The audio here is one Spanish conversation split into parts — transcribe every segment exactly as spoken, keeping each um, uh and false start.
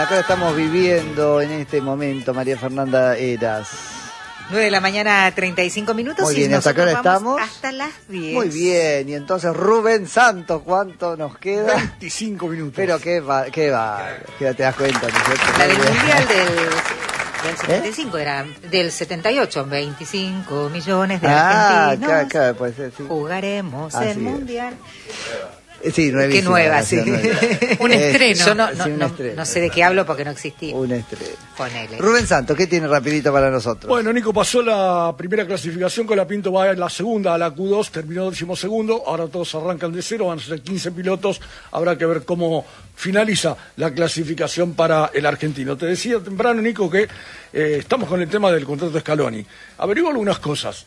temperatura estamos viviendo en este momento, María Fernanda Heras? nueve de la mañana, treinta y cinco minutos. Muy bien, y ¿hasta qué hora estamos? Hasta las diez. Muy bien, y entonces Rubén Santos, ¿cuánto nos queda? veinticinco minutos. Pero qué va, qué va, que te das cuenta, ¿no es cierto? La del Mundial del, del setenta y cinco, ¿Eh? Era del setenta y ocho, veinticinco millones de ah, argentinos. Claro, claro, puede ser, sí. Jugaremos Así el Mundial. Sí, nuevísima. Qué nueva, sí. Un estreno. Yo no, no, sí, un no, estreno. no sé de qué hablo porque no existía. Un estreno. Ponele. Rubén Santos, ¿qué tiene rapidito para nosotros? Bueno, Nico, pasó la primera clasificación, con la Pinto va en la segunda, a la Q dos, terminó décimo segundo, ahora todos arrancan de cero, van a ser quince pilotos, habrá que ver cómo finaliza la clasificación para el argentino. Te decía temprano, Nico, que eh, estamos con el tema del contrato de Scaloni. Averiguo algunas cosas.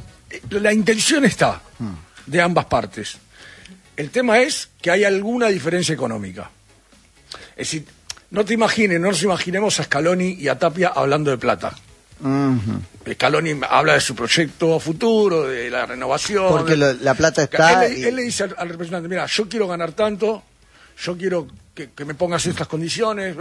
La intención está de ambas partes. El tema es que hay alguna diferencia económica. Es decir, no te imagines, no nos imaginemos a Scaloni y a Tapia hablando de plata. Uh-huh. Scaloni habla de su proyecto a futuro, de la renovación. Porque lo, la plata está... Él, y... él le dice al, al representante, mira, yo quiero ganar tanto, yo quiero que, que me pongas estas condiciones.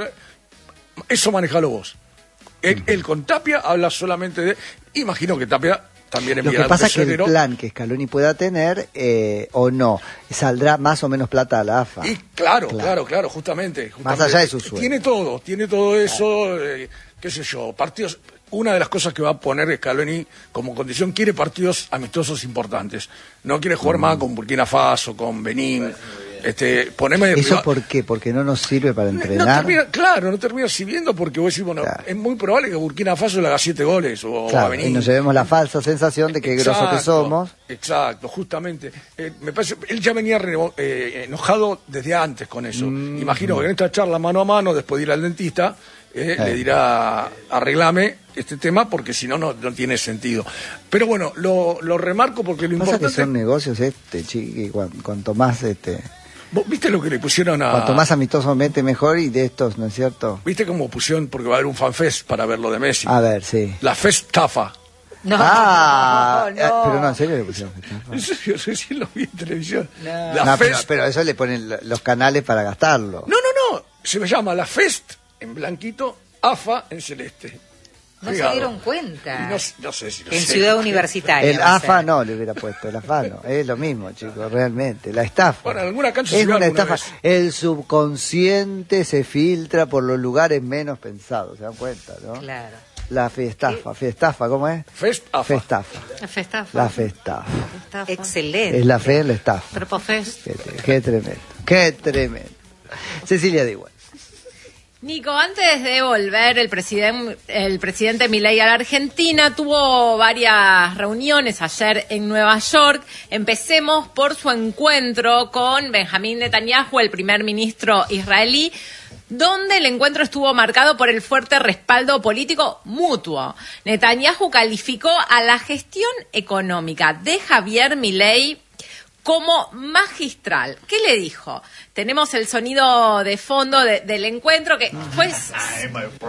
Eso manejalo vos. Él, uh-huh. él con Tapia habla solamente de... Imagino que Tapia... También lo que pasa es que el plan que Scaloni pueda tener eh, o no, saldrá más o menos plata a la A F A. Y claro, claro, claro, claro justamente, justamente. Más allá de su sueldo. Tiene todo, tiene todo eso, eh, qué sé yo, partidos... Una de las cosas que va a poner Scaloni como condición, quiere partidos amistosos importantes. No quiere jugar mm. más con Burkina Faso, con Benín. Este, poneme ¿Eso rival. Por qué? ¿Porque no nos sirve para entrenar? No termina, claro, no termina sirviendo porque vos decís, bueno, claro. es muy probable que Burkina Faso le haga siete goles o claro, a Benín. Y nos llevemos la falsa sensación de que exacto, grosso que somos. Exacto, justamente. Eh, me parece, él ya venía eh, enojado desde antes con eso. Mm. Imagino que en esta charla mano a mano, después de ir al dentista, eh, sí. le dirá, arreglame este tema porque si no, no tiene sentido. Pero bueno, lo, lo remarco porque lo pasa importante... que son negocios, este, chiqui, cuanto más... este ¿Vos viste lo que le pusieron a...? Cuanto más amistosamente mejor, y de estos, ¿no es cierto? ¿Viste cómo pusieron? Porque va a haber un fanfest para ver lo de Messi. A ver, sí. La Festafa. No, ah, no, no. Pero no, en serio le pusieron Festafa. En serio, recién lo vi en televisión. No, la no Fest... pero, pero eso le ponen los canales para gastarlo. No, no, no. Se llama La Fest en blanquito, A F A en celeste. No Pegado. se dieron cuenta. No, no sé si lo en sé. Ciudad Universitaria. El A F A no le hubiera puesto, el A F A no. Es lo mismo, chicos, realmente. La estafa. Bueno, en alguna cancha es se una estafa. Vez. El subconsciente se filtra por los lugares menos pensados, ¿se dan cuenta, no? Claro. La festafa, festafa, ¿cómo es? Festafa. Festafa. La festafa. La festafa. Festafa. Excelente. Es la fe en la estafa. Tropofest. Qué, qué tremendo, qué tremendo. Cecilia de igual. Nico, antes de volver el presidente el presidente Milei a la Argentina, tuvo varias reuniones ayer en Nueva York. Empecemos por su encuentro con Benjamín Netanyahu, el primer ministro israelí, donde el encuentro estuvo marcado por el fuerte respaldo político mutuo. Netanyahu calificó a la gestión económica de Javier Milei como magistral. ¿Qué le dijo? Tenemos el sonido de fondo de, del encuentro que fue...